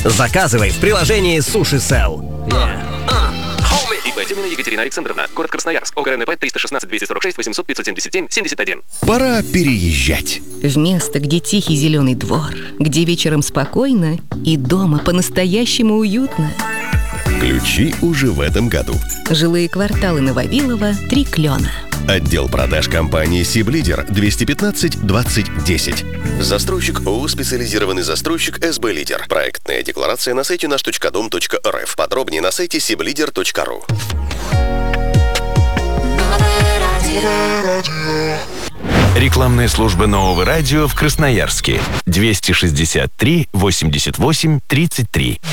Заказывай в приложении Суши Сел. Тюмина Екатерина Александровна, город Красноярск, ОГРНП 316-246-800-577-71. Пора переезжать. В место, где тихий зеленый двор, где вечером спокойно и дома по-настоящему уютно. Ключи уже в этом году. Жилые кварталы на Вавилова, 3 Клена. Отдел продаж компании «Сиблидер» 215 20 10. Застройщик ООО «Специализированный застройщик СБ Лидер». Проектная декларация на сайте наш.дом.рф. Подробнее на сайте siblider.ru. Рекламная служба Нового радио в Красноярске. 263 88 33.